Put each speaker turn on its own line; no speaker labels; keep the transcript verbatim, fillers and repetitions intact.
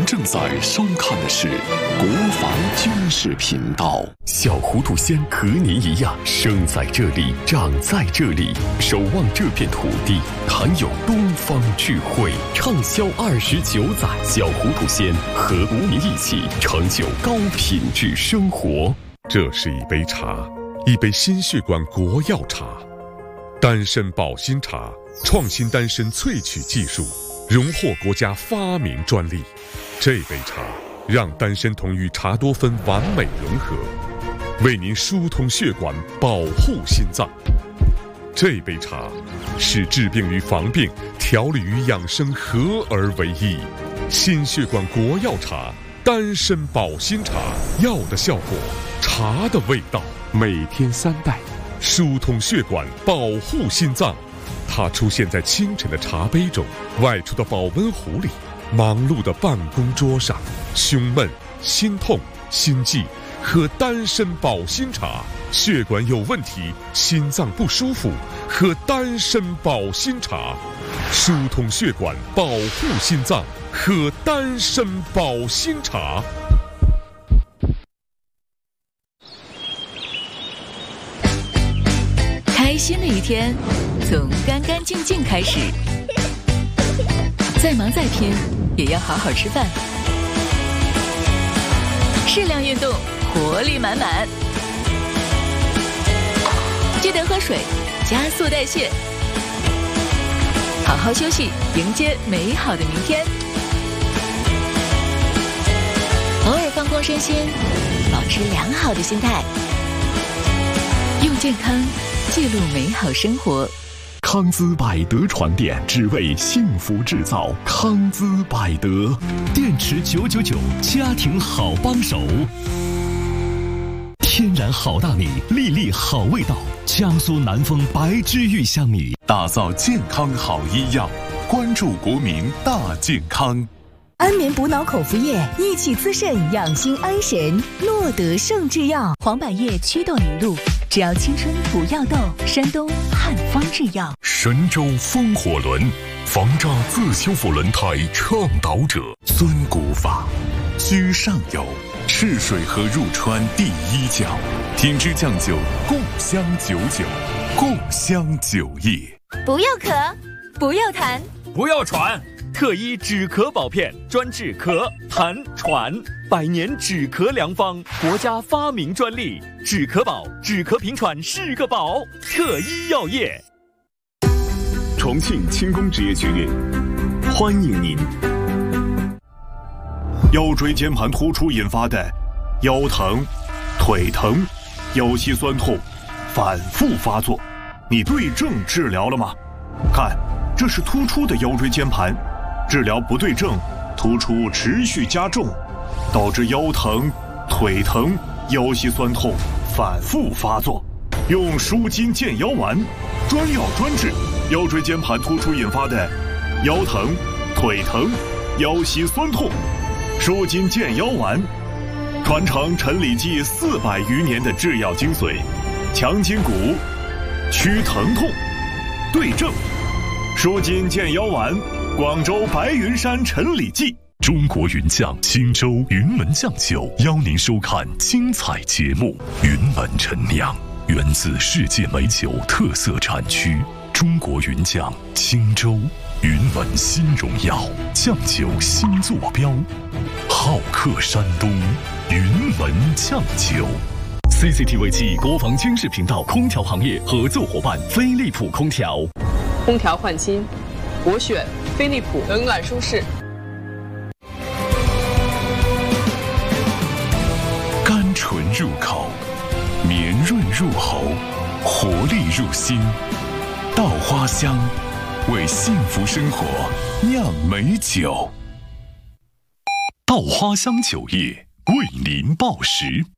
正在收看的是国防军事频道。小糊涂仙和您一样，生在这里，长在这里，守望这片土地，含有东方智慧，畅销二十九载。小糊涂仙和您一起成就高品质生活。
这是一杯茶，一杯心血管国药茶，丹参保心茶，创新丹参萃取技术，荣获国家发明专利。这杯茶让丹参酮与茶多酚完美融合，为您疏通血管，保护心脏。这杯茶使治病与防病、调理与养生合而为一。心血管国药茶，丹参保心茶，药的效果，茶的味道，每天三袋，疏通血管，保护心脏。它出现在清晨的茶杯中，外出的保温壶里，忙碌的办公桌上。胸闷、心痛、心悸，喝丹参保心茶；血管有问题，心脏不舒服，喝丹参保心茶。疏通血管，保护心脏，喝丹参保心茶。
开心的一天从干干净净开始，再忙再拼也要好好吃饭，适量运动，活力满满，记得喝水，加速代谢，好好休息，迎接美好的明天。偶尔放空身心，保持良好的心态，用健康记录美好生活。
康姿百德床垫，只为幸福制造。康姿百德，电池九九九，家庭好帮手。天然好大米，粒粒好味道。江苏南丰白之玉香米，
打造健康好医药，关注国民大健康。
安眠补脑口服液，益气滋肾，养心安神。诺德圣制药，黄百叶祛痘凝露，只要青春不要痘。山东汉方制药。
神州风火轮，防扎自修复轮胎倡导者
尊古法，居上游，赤水河入川第一角，品质酱酒，共襄九九，共襄酒业。
不要咳，不要痰，
不要喘。特一止咳宝片，专治咳、痰、喘，百年止咳良方，国家发明专利。止咳宝，止咳平喘是个宝。特一药业。
重庆轻工职业学院欢迎您。
腰椎间盘突出引发的腰疼、腿疼、腰膝酸痛反复发作，你对症治疗了吗？看，这是突出的腰椎间盘。治疗不对症，突出持续加重，导致腰疼、腿疼、腰膝酸痛反复发作。用舒筋健腰丸，专药专治腰椎间盘突出引发的腰疼、腿疼、腰膝酸痛。舒筋健腰丸，传承陈李济四百余年的制药精髓，强筋骨，祛疼痛，对症。舒筋健腰丸。广州白云山陈李济，
中国云酱青州云门酱酒邀您收看精彩节目。云门陈酿，源自世界美酒特色产区中国云酱青州云门新荣耀酱酒新坐标，好客山东云门酱酒。C C T V 暨国防军事频道空调行业合作伙伴飞利浦空调。
空调换新，我选飞利浦，冷暖舒适。
甘醇入口，绵润入喉，活力入心。稻花香，为幸福生活酿美酒。稻花香酒业为您报时。